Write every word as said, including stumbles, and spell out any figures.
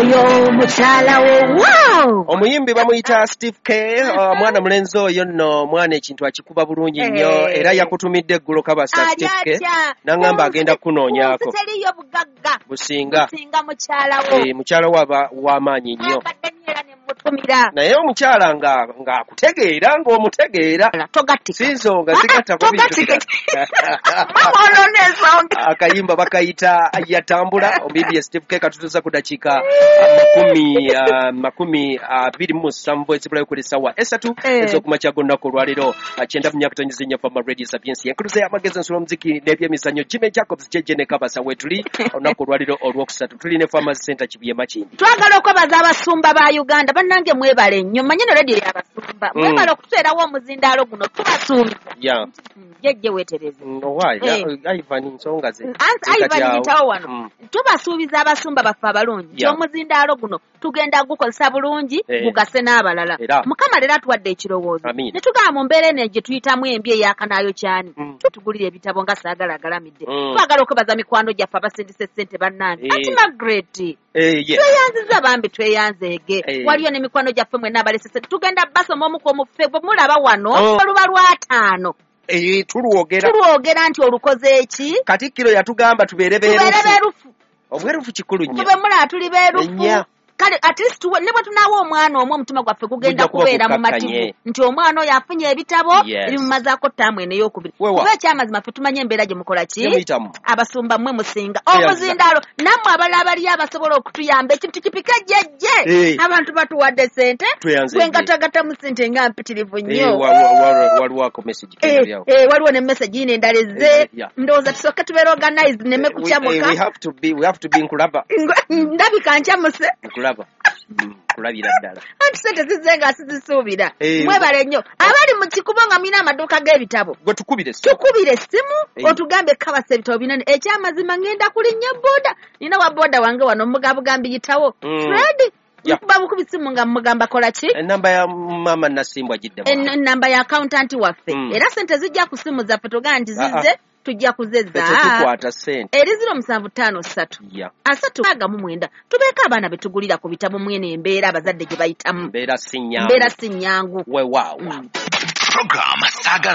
oyo mukyala wo. Wow! Omuyimbi bamuyita Steve K. Uh, mwana mulenzi oyo nno mwana ekintu akikuba bulungi nnyo Eh. era yakutumidde eggulo kabasa Steve K. Nangamba agenda kunoonyaako. Teriyo bugagga. Businga. Businga mukyala wo. Eh, mukyala waba w'amaanyi nnyo. Abadde ne mutumira. Naye omukyala nga ng'akutegeera ng'omutegeera. Togatika. Si nsonga zigatta ku bintu. Mama ono n'ensonga. Akayimba bakayita yatambula. Omuyimbi ye Steve K. katutuusa ku dakiika makumi uh, makumi abiri mu musanvu ezibulayo ku essaawa esatu ez'okumakya g'olunaku olwaleero kyenda mu myaka tonyiza nnyo fama radio sapiensi enkuluze y'amagezi ensolo omuziki n'ebyemizannyo Jimmy Jacobs Jeje ne Kabasa wetuli olunaku olwaleero olwokusatu tuli ne Farmers Center Kibiyema Kindi. Twagala okwebaza abasumba ba Uganda bannange mwebale nnyo manye no radio y'abasumba mwebale okuteerawo omuzindaalo guno tubasuubiza. Yeah. Jejje weetereze. Owaayi Ivan nsonga ze. Ivan yitawo wano. Tubasuubiza abasumba baffe abalungi omuzindaalo guno tugenda gukozesa bulungi gugase n'abalala. Mukama leero atuwadde ekirowoozo ne tugamba mu mbeera eno gye tuyitamu embi ey'akanaayo kyani tutugulira ebitabo nga saagala agalamidde. Twagala okwebaza mikwano gyaffe abasindise ssente bannange ati Margaret tweyanziza bambi tweyanzeege waliyo ne mikwano gyaffe mwenna abalesese tugenda basoma omu ku muffe bwe mulaba wano oluba lwataano. Eh tulwogera tulwogera nti olukoze eki Katikkiro yatugamba tubeere beerufu. Obwerufu kikulu nnyo. Tube mulaba tuli beerufu. Kale at least ne bwe tunaawo omwana omwo omutima gwaffe gugenda kubeera mu mativu nti omwana oyo afunye ebitabo ebimumazaako ttaamu eno ey'okubiri. Kuba ekyamazima ffe tumanye embeera gye mukola ki abasumba mmwe musinga omuzindaalo nammwe abalala abali abasobola okutuyamba ekintu kipike jjejje abantu batuwadde ssente gwe ngatagatta mu ssente nga mpitirivu nnyo. Waliwo message kiriyawo. Eh waliwo ne message yino endala ezze ndowooza tusooke tubeere organized neme kukyamuka. We have to be we have to be nkulaba. Ndabika nkyamuse. Kulabira ddala. Anti sente zizenga sizisuubira. Mwebale nnyo. Abali mu kikubo nga mina amaduuka g'ebitabo. Gwe tukubire simu. Tukubire simu otugambe kabasa ebitabo binene ekyamazima ngenda kulinnya boda. Nina wa boda wange wano mugabugambi yitawo. Fred Nkuba bukubi simu nga mugamba kola ki? Enamba ya mama Nasimbwa jidde. Enamba ya accountant waffe. Era sente zijja ku simu zaffe tuganti zize. Tujja kuzezza tukwata ssente eri ziro musanvu ttaano ssatu asatu aga mu mwenda tubeeko abaana betugulira ku bitabo mwene embeera abazadde gye bayitamu mbeera si nnyangu mbeera si nnyangu weewaawa. Program Saga